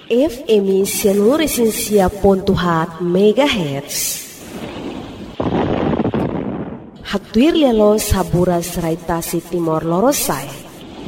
FM Sianuresinsia.hat MHz. Hatuir lialo saburas raitasi Timor Lorosai.